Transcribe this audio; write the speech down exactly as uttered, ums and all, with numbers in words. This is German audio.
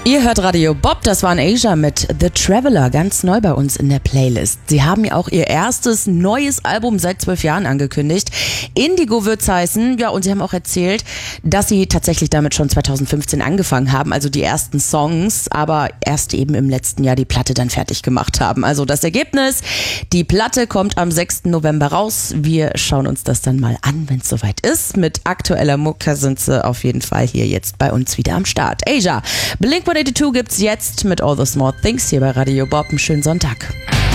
Ihr hört Radio Bob, das war Asia mit The Traveler, ganz neu bei uns in der Playlist. Sie haben ja auch ihr erstes neues Album seit zwölf Jahren angekündigt. Indigo wird's heißen, ja, und sie haben auch erzählt, dass sie tatsächlich damit schon zweitausendfünfzehn angefangen haben, also die ersten Songs, aber erst eben im letzten Jahr die Platte dann fertig gemacht haben. Also das Ergebnis, die Platte kommt am sechsten November raus. Wir schauen uns das dann mal an, wenn es soweit ist. Mit aktueller Mucke sind sie auf jeden Fall hier jetzt bei uns wieder am Start. Asia, Blink one eighty-two gibt's jetzt mit All the Small Things hier bei Radio Bob. Einen schönen Sonntag.